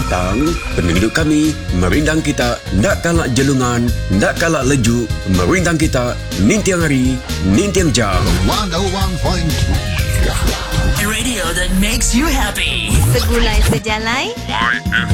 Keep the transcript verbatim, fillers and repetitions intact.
datang, penduduk kami merindang kita, nak kalak jelungan, nak kalak leju, merindang kita, nintiang hari, nintiang jam. one oh one point three Radio that makes you happy. Segulai sejalai